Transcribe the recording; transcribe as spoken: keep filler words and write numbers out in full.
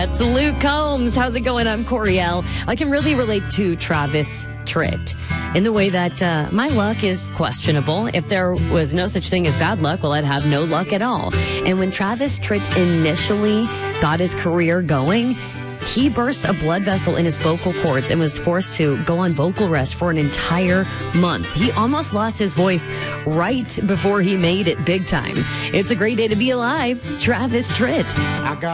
That's Luke Combs. How's it going? I'm Coriel. I can really relate to Travis Tritt in the way that uh, my luck is questionable. If there was no such thing as bad luck, well, I'd have no luck at all. And when Travis Tritt initially got his career going, he burst a blood vessel in his vocal cords and was forced to go on vocal rest for an entire month. He almost lost his voice right before he made it big time. It's a great day to be alive. Travis Tritt. I got